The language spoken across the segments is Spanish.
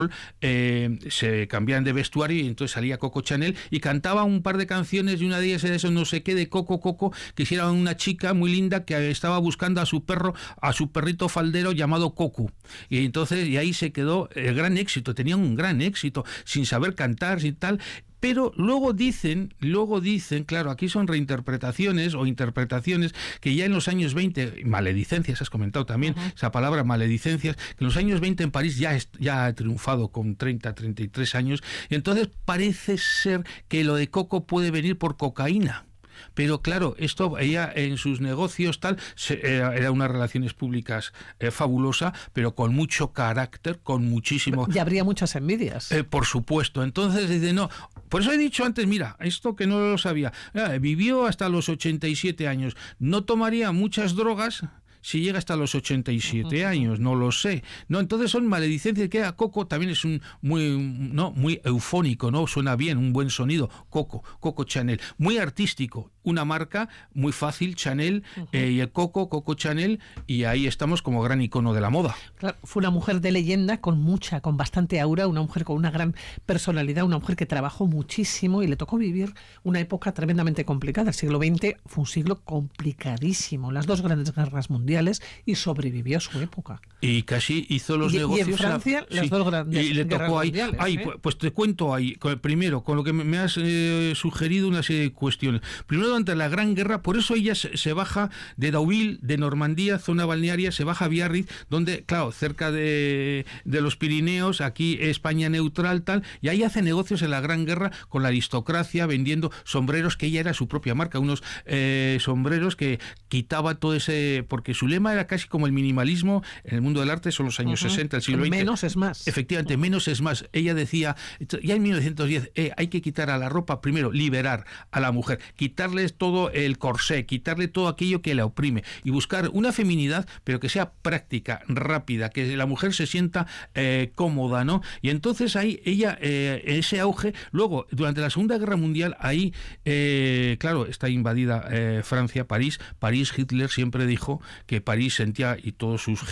se cambiaban de vestuario y entonces salía Coco Chanel y cantaba un par de canciones y una de ellas era eso, no sé qué, de Coco, que si era una chica muy linda que estaba buscando a su perrito faldero llamado Coco. Y entonces, y ahí se quedó el gran éxito, tenía un gran éxito, sin saber cantar, sin tal. Pero luego dicen, claro, aquí son reinterpretaciones o interpretaciones que ya en los años 20, maledicencias, has comentado también, esa palabra maledicencias, que en los años 20 en París ya ha triunfado con 33 años, y entonces parece ser que lo de Coco puede venir por cocaína. Pero claro, esto ella en sus negocios tal era unas relaciones públicas fabulosa, pero con mucho carácter, con muchísimo... Y habría muchas envidias. Por supuesto. Entonces dice, no, por eso he dicho antes, mira, esto que no lo sabía, vivió hasta los 87 años, no tomaría muchas drogas si llega hasta los 87 años, no lo sé. No, entonces son maledicencias que a Coco también es muy eufónico, ¿no? Suena bien, un buen sonido. Coco Chanel, muy artístico, una marca muy fácil, Chanel, y el Coco Chanel, y ahí estamos como gran icono de la moda. Claro, fue una mujer de leyenda con bastante aura, una mujer con una gran personalidad, una mujer que trabajó muchísimo y le tocó vivir una época tremendamente complicada. El siglo XX fue un siglo complicadísimo, las dos grandes guerras mundiales, y sobrevivió a su época. Y casi hizo los negocios... Y en Francia, las dos grandes y le guerras tocó mundiales. Pues te cuento ahí, primero, con lo que me has sugerido una serie de cuestiones. Primero, durante la Gran Guerra, por eso ella se baja de Deauville, de Normandía, zona balnearia, se baja a Biarritz, donde, claro, cerca de los Pirineos, aquí España neutral, tal, y ahí hace negocios en la Gran Guerra con la aristocracia, vendiendo sombreros, que ella era su propia marca, unos sombreros que quitaba todo ese... Porque su lema era casi como el minimalismo en el mundo del arte, son los años 60, el siglo XX. Menos es más. Efectivamente, menos es más. Ella decía, ya en 1910, hay que quitar a la ropa, primero, liberar a la mujer, quitarle todo el corsé, quitarle todo aquello que la oprime y buscar una feminidad, pero que sea práctica, rápida, que la mujer se sienta cómoda, ¿no? Y entonces ahí ella, ese auge, luego, durante la Segunda Guerra Mundial, ahí, claro, está invadida Francia, París, Hitler siempre dijo que París sentía, y todos sus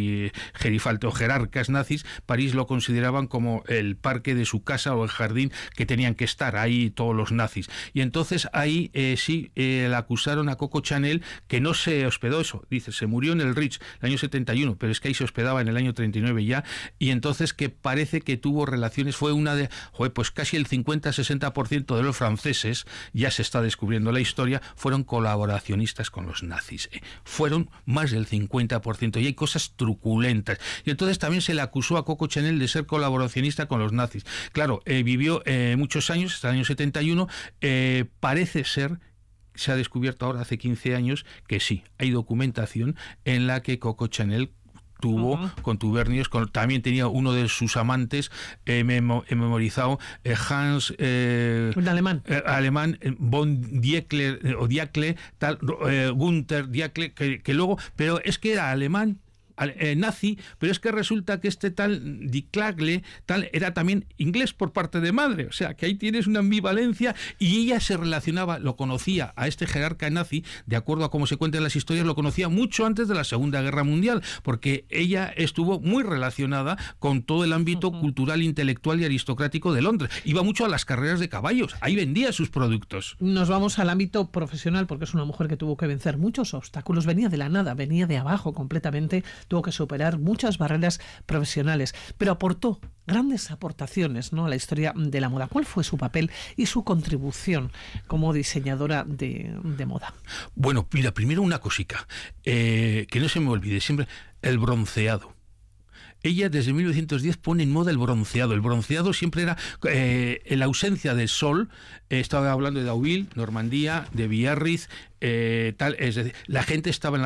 jerarcas nazis, París lo consideraban como el parque de su casa o el jardín que tenían que estar ahí todos los nazis. Y entonces ahí la acusaron a Coco Chanel, que no se hospedó, eso, dice, se murió en el Ritz el año 71, pero es que ahí se hospedaba en el año 39 ya, y entonces que parece que tuvo relaciones, fue una de, pues casi el 50-60% de los franceses, ya se está descubriendo la historia, fueron colaboracionistas con los nazis. Fueron más del 50%, y hay cosas truculentas. Y entonces también se le acusó a Coco Chanel de ser colaboracionista con los nazis. Claro, vivió muchos años, hasta el año 71, parece ser, se ha descubierto ahora hace 15 años, que sí, hay documentación en la que Coco Chanel tuvo contubernios, también tenía uno de sus amantes, memorizado, Hans... un alemán, von Diekle, o Diekle, tal, Gunther Diekle, que luego, pero es que era alemán, nazi, pero es que resulta que este tal Diclagle tal era también inglés por parte de madre, o sea que ahí tienes una ambivalencia, y ella se relacionaba, lo conocía a este jerarca nazi, de acuerdo a cómo se cuentan las historias, lo conocía mucho antes de la Segunda Guerra Mundial, porque ella estuvo muy relacionada con todo el ámbito cultural, intelectual y aristocrático de Londres, iba mucho a las carreras de caballos, ahí vendía sus productos. Nos vamos al ámbito profesional, porque es una mujer que tuvo que vencer muchos obstáculos, venía de la nada, venía de abajo completamente, tuvo que superar muchas barreras profesionales, pero aportó grandes aportaciones, ¿no?, a la historia de la moda. ¿Cuál fue su papel y su contribución como diseñadora de moda? Bueno, mira, primero una cosica, que no se me olvide siempre, el bronceado. Ella desde 1910 pone en moda el bronceado. El bronceado siempre era en la ausencia del sol. Estaba hablando de Deauville, Normandía, de Biarritz, tal. Es decir, la gente estaba en la